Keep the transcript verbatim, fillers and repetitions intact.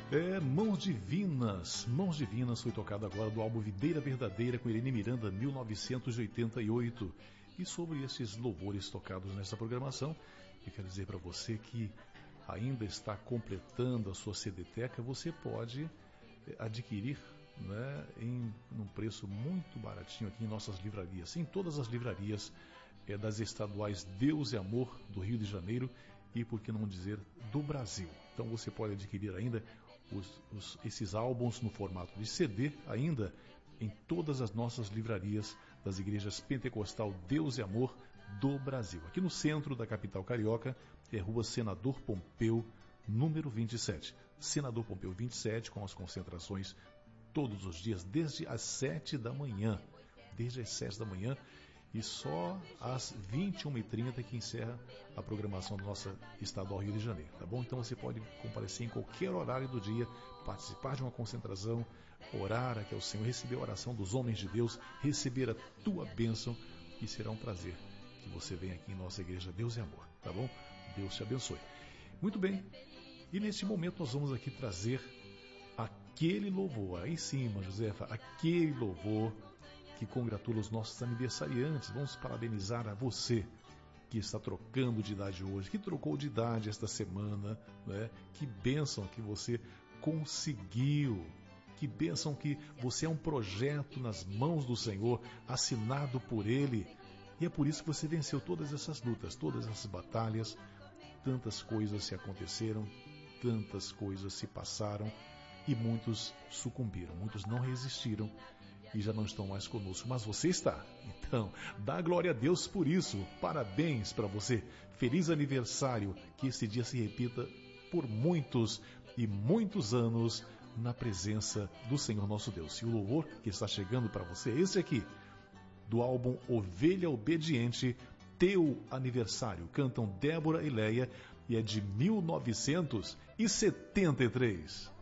É, Mãos Divinas, Mãos Divinas foi tocado agora do álbum Videira Verdadeira com Irene Miranda, mil novecentos e oitenta e oito. E sobre esses louvores tocados nessa programação, eu quero dizer para você que ainda está completando a sua CDteca, você pode adquirir, né, em um preço muito baratinho aqui em nossas livrarias, em todas as livrarias é, das estaduais Deus e Amor do Rio de Janeiro e, por que não dizer, do Brasil. Então você pode adquirir ainda os, os, esses álbuns no formato de C D ainda em todas as nossas livrarias das igrejas Pentecostal Deus e Amor do Brasil. Aqui no centro da capital carioca é Rua Senador Pompeu, número vinte e sete. Senador Pompeu vinte e sete, com as concentrações todos os dias, desde as sete da manhã. Desde as sete da manhã. E só às vinte e uma e trinta que encerra a programação da nossa estadual Rio de Janeiro, tá bom? Então você pode comparecer em qualquer horário do dia, participar de uma concentração, orar aqui ao Senhor, receber a oração dos homens de Deus, receber a tua bênção, e será um prazer que você venha aqui em nossa igreja Deus e Amor, tá bom? Deus te abençoe. Muito bem, e neste momento nós vamos aqui trazer aquele louvor, aí sim, irmã Josefa, aquele louvor que congratula os nossos aniversariantes. Vamos parabenizar a você que está trocando de idade hoje, que trocou de idade esta semana, né? Que bênção que você conseguiu, que bênção que você é um projeto nas mãos do Senhor, assinado por Ele, e é por isso que você venceu todas essas lutas, todas essas batalhas. Tantas coisas se aconteceram, tantas coisas se passaram, e muitos sucumbiram, muitos não resistiram e já não estão mais conosco, mas você está. Então, dá glória a Deus por isso. Parabéns para você. Feliz aniversário. Que esse dia se repita por muitos e muitos anos na presença do Senhor nosso Deus. E o louvor que está chegando para você é esse aqui, do álbum Ovelha Obediente, Teu Aniversário. Cantam Débora e Leia e é de mil novecentos e setenta e três.